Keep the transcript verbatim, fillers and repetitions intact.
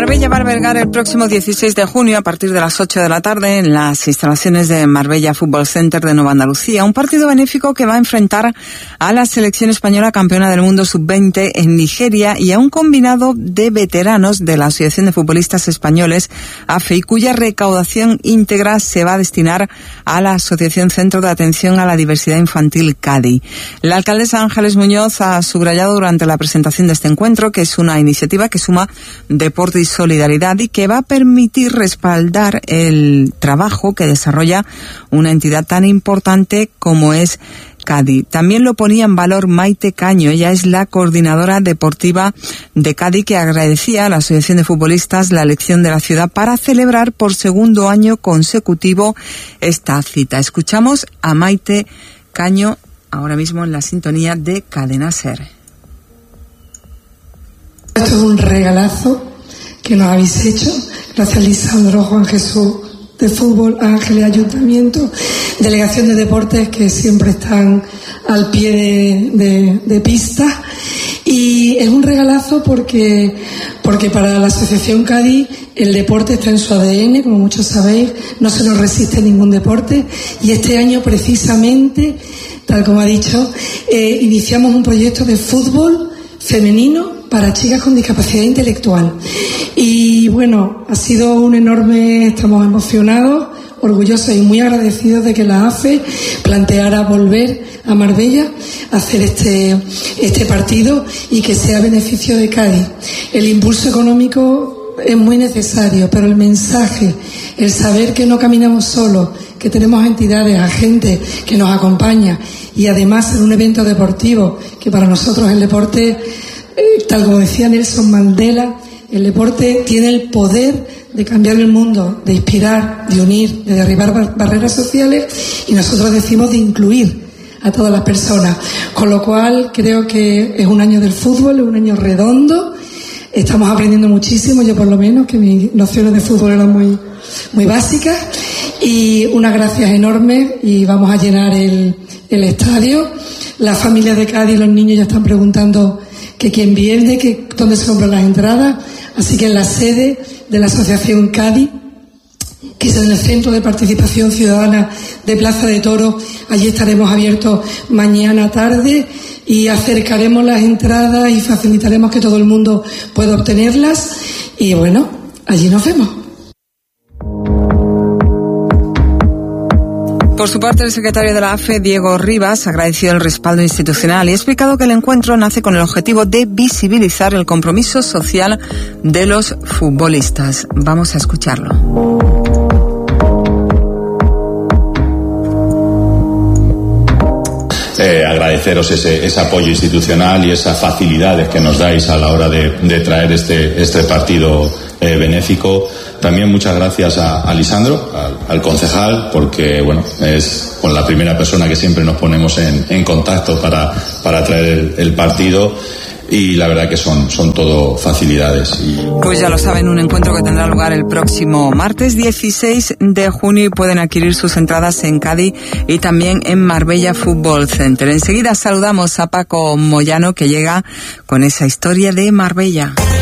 Marbella va a albergar el próximo dieciséis de junio a partir de las ocho de la tarde en las instalaciones de Marbella Fútbol Center de Nueva Andalucía un partido benéfico que va a enfrentar a la selección española campeona del mundo sub veinte en Nigeria y a un combinado de veteranos de la Asociación de Futbolistas Españoles A F E, cuya recaudación íntegra se va a destinar a la Asociación Centro de Atención a la Diversidad Infantil Cádiz. La alcaldesa Ángeles Muñoz ha subrayado durante la presentación de este encuentro que es una iniciativa que suma deporte y solidaridad y que va a permitir respaldar el trabajo que desarrolla una entidad tan importante como es Cádiz. También lo ponía en valor Maite Caño. Ella es la coordinadora deportiva de Cádiz, que agradecía a la Asociación de Futbolistas la elección de la ciudad para celebrar por segundo año consecutivo esta cita. Escuchamos a Maite Caño ahora mismo en la sintonía de Cadena SER. Esto es un regalazo que nos habéis hecho. Gracias, Lisandro, Juan Jesús de Fútbol, Ángeles, Ayuntamiento, Delegación de Deportes, que siempre están al pie de, de, de pista. Y es un regalazo porque, porque para la Asociación Cádiz el deporte está en su A D N, como muchos sabéis, no se nos resiste ningún deporte. Y este año, precisamente, tal como ha dicho, eh, iniciamos un proyecto de fútbol femenino para chicas con discapacidad intelectual. Y bueno, ha sido un enorme, estamos emocionados, orgullosos y muy agradecidos de que la A F E planteara volver a Marbella a hacer este, este partido y que sea a beneficio de Cádiz. El impulso económico es muy necesario, pero el mensaje, el saber que no caminamos solos, que tenemos entidades, agentes que nos acompañan y además en un evento deportivo, que para nosotros el deporte, Eh, tal como decía Nelson Mandela, el deporte tiene el poder de cambiar el mundo, de inspirar, de unir, de derribar bar- barreras sociales, y nosotros decimos de incluir a todas las personas. Con lo cual creo que es un año del fútbol, es un año redondo, estamos aprendiendo muchísimo, yo por lo menos, que mis nociones de fútbol eran muy, muy básicas, y unas gracias enormes, y vamos a llenar el, el estadio. Las familias de Cádiz, los niños ya están preguntando que quién viene, que dónde se compran las entradas, así que en la sede de la Asociación Cádiz, que es en el Centro de Participación Ciudadana de Plaza de Toros, allí estaremos abiertos mañana tarde y acercaremos las entradas y facilitaremos que todo el mundo pueda obtenerlas, y bueno, allí nos vemos. Por su parte, el secretario de la A F E, Diego Rivas, ha agradecido el respaldo institucional y ha explicado que el encuentro nace con el objetivo de visibilizar el compromiso social de los futbolistas. Vamos a escucharlo. Eh, agradeceros ese, ese apoyo institucional y esas facilidades que nos dais a la hora de, de traer este, este partido eh, benéfico. También muchas gracias a, a Lisandro, al, al concejal, porque bueno, es con la primera persona que siempre nos ponemos en, en contacto para, para traer el, el partido. Y la verdad que son, son todo facilidades. Y... Pues ya lo saben, un encuentro que tendrá lugar el próximo martes dieciséis de junio y pueden adquirir sus entradas en Cádiz y también en Marbella Fútbol Center. Enseguida saludamos a Paco Moyano, que llega con esa historia de Marbella.